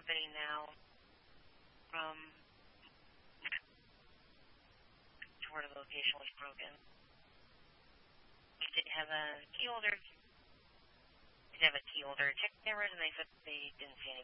company now from where the location was broken. We did have a key holder. Did have a key holder check cameras, and they said they didn't see any